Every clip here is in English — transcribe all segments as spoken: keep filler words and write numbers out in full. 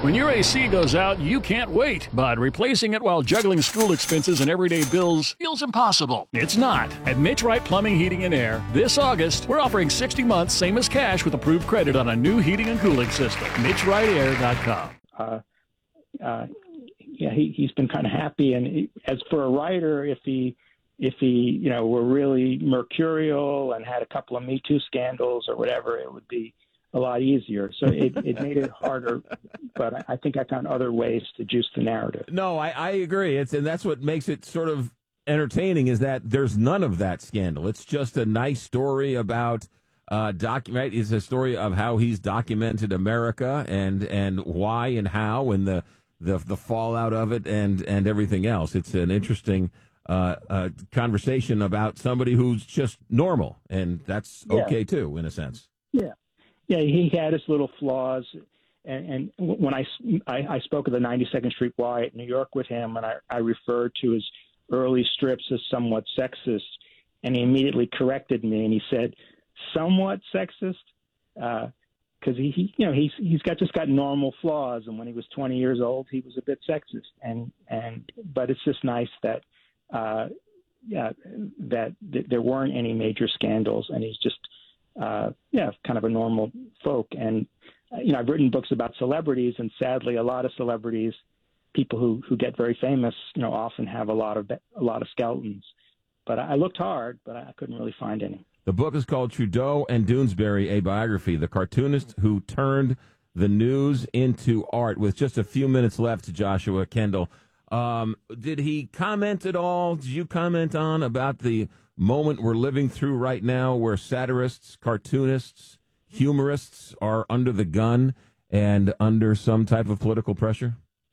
When your A C goes out, you can't wait, but replacing it while juggling school expenses and everyday bills feels impossible. It's not. At Mitch Wright Plumbing, Heating, and Air, this August, we're offering sixty months, same as cash, with approved credit on a new heating and cooling system. Mitch Wright Air dot com. Uh, uh, yeah, he, he's been kind of happy. And he, as for a writer, if he, if he, you know, were really mercurial and had a couple of Me Too scandals or whatever, it would be a lot easier. So it, it made it harder, but I, I think I found other ways to juice the narrative. No, I, I agree. It's and that's what makes it sort of entertaining is that there's none of that scandal. It's just a nice story about uh, doc. Right? It's a story of how he's documented America and and why and how and the the the fallout of it and and everything else. It's an interesting uh, uh, conversation about somebody who's just normal, and that's okay yeah. too, in a sense. Yeah. Yeah, he had his little flaws, and, and when I, I, I spoke at the ninety-second Street Y at New York with him, and I, I referred to his early strips as somewhat sexist, and he immediately corrected me, and he said, "Somewhat sexist," because uh, he, he, you know, he's he's got just got normal flaws, and when he was twenty years old, he was a bit sexist, and and but it's just nice that, uh, yeah, that, that there weren't any major scandals, and he's just. Uh, yeah, kind of a normal folk. And, uh, you know, I've written books about celebrities, and sadly, a lot of celebrities, people who, who get very famous, you know, often have a lot of a lot of skeletons. But I looked hard, but I couldn't really find any. The book is called Trudeau and Doonesbury, a biography, the cartoonist who turned the news into art. With just a few minutes left, Joshua Kendall, um, did he comment at all? Did you comment on about the moment we're living through right now where satirists, cartoonists, humorists are under the gun and under some type of political pressure?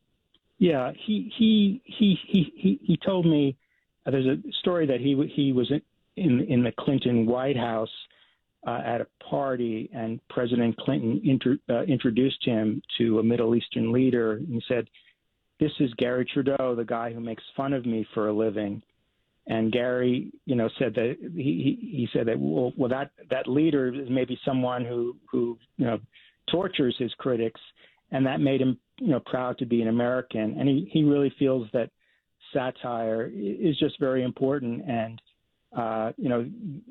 Yeah, he he he he he, he told me uh, there's a story that he he was in in, in the Clinton White House uh, at a party, and President Clinton inter, uh, introduced him to a Middle Eastern leader, and he said, "This is Gary Trudeau, the guy who makes fun of me for a living." And Gary, you know, said that he, he, he said that, well, well, that, that leader is maybe someone who, who, you know, tortures his critics, and that made him, you know, proud to be an American. And he, he really feels that satire is just very important, and, uh, you know,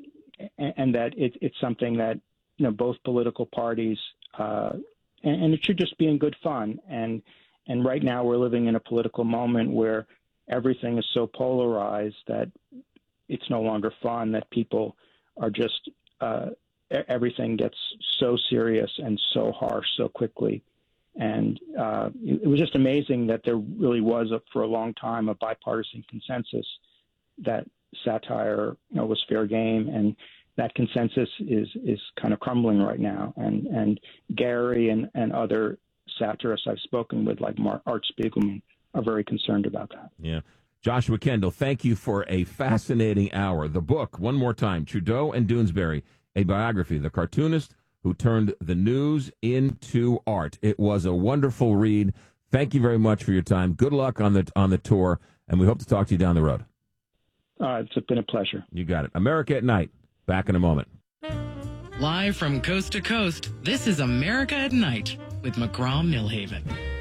and, and that it, it's something that, you know, both political parties, uh, and, and it should just be in good fun. And, and right now we're living in a political moment where everything is so polarized that it's no longer fun, that people are just, uh, everything gets so serious and so harsh so quickly. And uh, it, it was just amazing that there really was, a, for a long time, a bipartisan consensus that satire, you know, was fair game. And that consensus is, is kind of crumbling right now. And, and Gary and, and other satirists I've spoken with, like Mark, Art Spiegelman, are very concerned about that. Yeah. Joshua Kendall, thank you for a fascinating hour. The book, one more time, Trudeau and Doonesbury, a biography, the cartoonist who turned the news into art. It was a wonderful read. Thank you very much for your time. Good luck on the on the tour, and we hope to talk to you down the road. Uh, it's been a pleasure. You got it. America at Night. Back in a moment. Live from coast to coast, this is America at Night with McGraw Millhaven.